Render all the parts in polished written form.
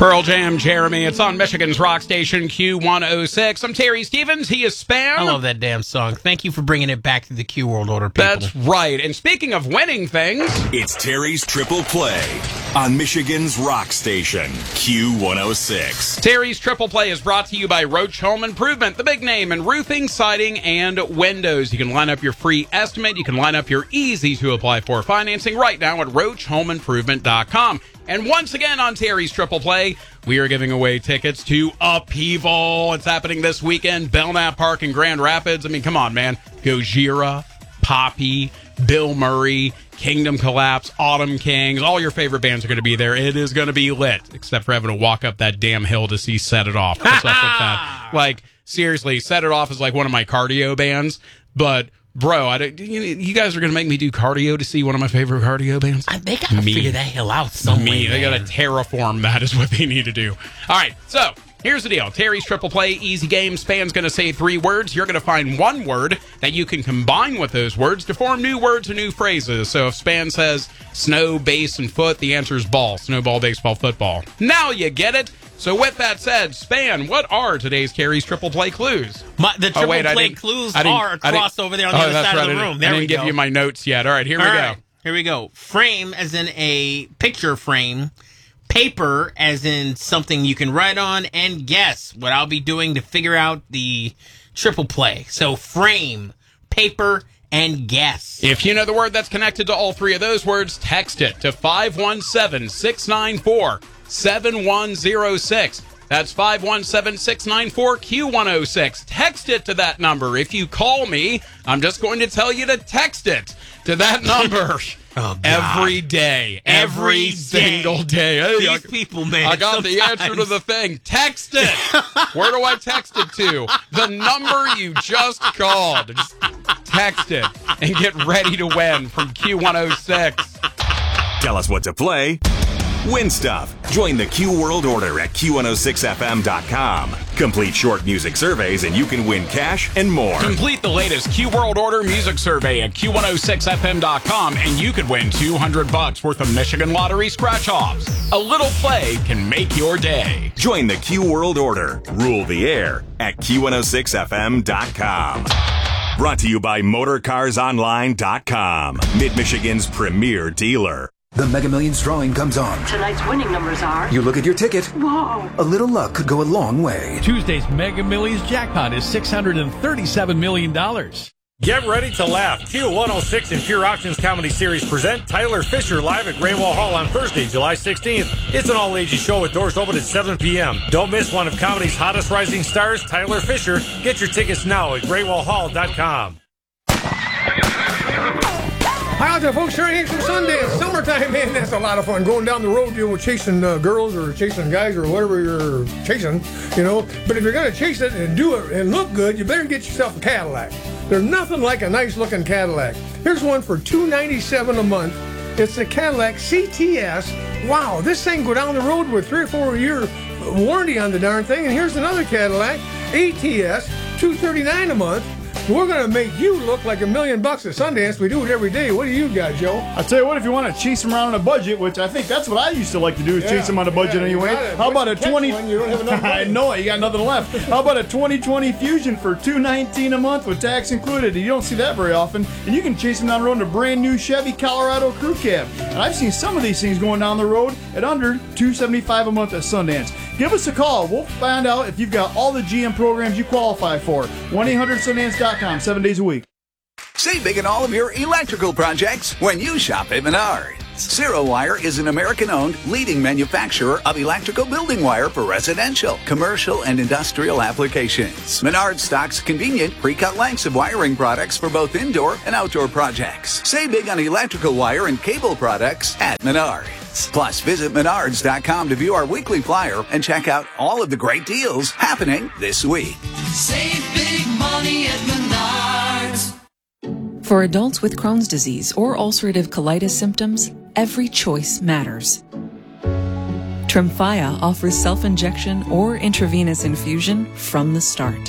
Pearl Jam, Jeremy. It's on Michigan's rock station, Q106. I'm Terry Stevens. He is Spam. I love that damn song. Thank you for bringing it back to the Q World Order, people. That's right. And speaking of winning things... It's Terry's Triple Play on Michigan's rock station, Q106. Terry's Triple Play is brought to you by Roach Home Improvement, the big name in roofing, siding, and windows. You can line up your free estimate. You can line up your easy-to-apply-for financing right now at RoachHomeImprovement.com. And once again on Terry's Triple Play, we are giving away tickets to Upheaval. It's happening this weekend, Belknap Park in Grand Rapids. I mean, come on, man. Gojira, Poppy, Bill Murray, Kingdom Collapse, Autumn Kings. All your favorite bands are going to be there. It is going to be lit, except for having to walk up that damn hill to see Set It Off. What's up with that? Like, seriously, Set It Off is like one of my cardio bands, but... Bro, you guys are going to make me do cardio to see one of my favorite cardio bands? They got to figure that hill out somewhere. They got to terraform that is what they need to do. All right, so here's the deal. Terry's Triple Play, easy game. Span's going to say 3 words. You're going to find one word that you can combine with those words to form new words or new phrases. So if Span says snow, base, and foot, the answer is ball. Snowball, baseball, football. Now you get it. So with that said, Span, what are today's Terry's Triple Play clues? The Triple Play clues are across over there on the other side of the room. I didn't give you my notes yet. All right, here we go. Here we go. Frame as in a picture frame. Paper as in something you can write on. And guess what I'll be doing to figure out the Triple Play. So frame, paper, and guess. If you know the word that's connected to all 3 of those words, text it to 517-694-7106. That's 517-694-Q106. Text it to that number. If you call me, I'm just going to tell you to text it to that number. Every day. Every single day. Hey, These people, man. I got the answer to the thing. Text it. Where do I text it to? The number you just called. Just text it and get ready to win from Q106. Tell us what to play. Win stuff. Join the Q World Order at Q106FM.com. Complete short music surveys and you can win cash and more. Complete the latest Q World Order music survey at Q106FM.com and you could win $200 worth of Michigan Lottery scratch-offs. A little play can make your day. Join the Q World Order. Rule the air at Q106FM.com. Brought to you by MotorCarsOnline.com. Mid-Michigan's premier dealer. The Mega Millions drawing comes on. Tonight's winning numbers are... You look at your ticket. Whoa. A little luck could go a long way. Tuesday's Mega Millions jackpot is $637 million. Get ready to laugh. Q106 and Pure Auctions Comedy Series present Tyler Fisher live at Graywall Hall on Thursday, July 16th. It's an all-ages show with doors open at 7 p.m. Don't miss one of comedy's hottest rising stars, Tyler Fisher. Get your tickets now at GraywallHall.com. Hi out there, folks. Sure ain't from Sundance. Summertime, man, that's a lot of fun. Going down the road, you know, chasing girls or chasing guys or whatever you're chasing, you know. But if you're going to chase it and do it and look good, you better get yourself a Cadillac. There's nothing like a nice-looking Cadillac. Here's one for $297 a month. It's a Cadillac CTS. Wow, this thing go down the road with 3 or 4 year warranty on the darn thing. And here's another Cadillac ATS, $239 a month. We're going to make you look like $1 million at Sundance. We do it every day. What do you got, Joe? I'll tell you what, if you want to chase them around on a budget, which I think that's what I used to like to do, is chase them on a budget anyway. How about a 20... You don't have enough I know it. You got nothing left. How about a 2020 Fusion for $219 a month with tax included? You don't see that very often. And you can chase them down the road in a brand new Chevy Colorado Crew Cab. And I've seen some of these things going down the road at under $275 a month at Sundance. Give us a call. We'll find out if you've got all the GM programs you qualify for. 1-800-Sundance.com, 7 days a week. Save big on all of your electrical projects when you shop at Menards. Zero Wire is an American-owned leading manufacturer of electrical building wire for residential, commercial, and industrial applications. Menards stocks convenient pre-cut lengths of wiring products for both indoor and outdoor projects. Save big on electrical wire and cable products at Menards. Plus, visit Menards.com to view our weekly flyer and check out all of the great deals happening this week. Save big money at Menards. For adults with Crohn's disease or ulcerative colitis symptoms, every choice matters. Tremfya offers self-injection or intravenous infusion from the start.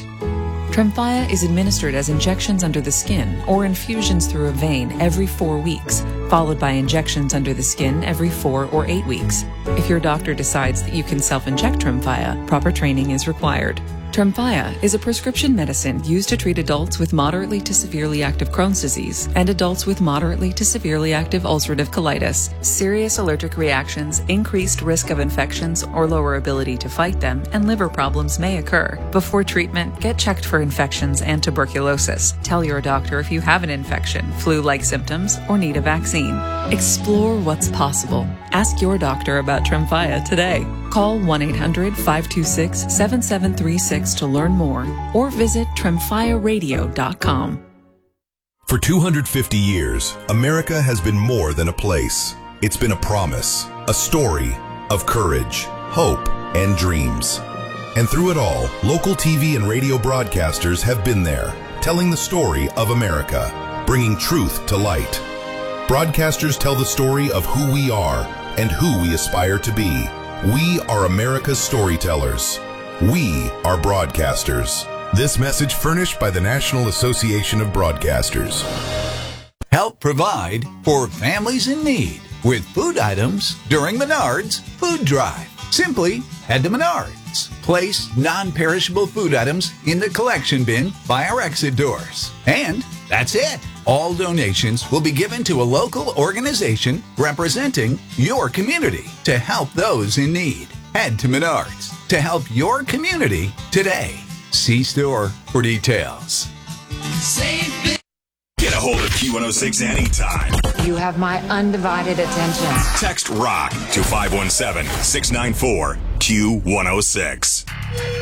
Tremfya is administered as injections under the skin or infusions through a vein every 4 weeks followed by injections under the skin every 4 or 8 weeks. If your doctor decides that you can self-inject Tremfya, proper training is required. Tremfya is a prescription medicine used to treat adults with moderately to severely active Crohn's disease and adults with moderately to severely active ulcerative colitis. Serious allergic reactions, increased risk of infections or lower ability to fight them, and liver problems may occur. Before treatment, get checked for infections and tuberculosis. Tell your doctor if you have an infection, flu-like symptoms, or need a vaccine. Explore what's possible. Ask your doctor about Tremfya today. Call 1-800-526-7736 to learn more or visit tremfyaradio.com. For 250 years, America has been more than a place. It's been a promise, a story of courage, hope, and dreams. And through it all, local TV and radio broadcasters have been there, telling the story of America, bringing truth to light. Broadcasters tell the story of who we are and who we aspire to be. We are America's storytellers. We are broadcasters. This message furnished by the National Association of Broadcasters. Help provide for families in need with food items during Menards Food Drive. Simply head to Menards. Place non-perishable food items in the collection bin by our exit doors. And that's it. All donations will be given to a local organization representing your community to help those in need. Head to Menards to help your community today. See store for details. Save big. Get a hold of Q106 anytime. You have my undivided attention. Text ROCK to 517-694-Q106.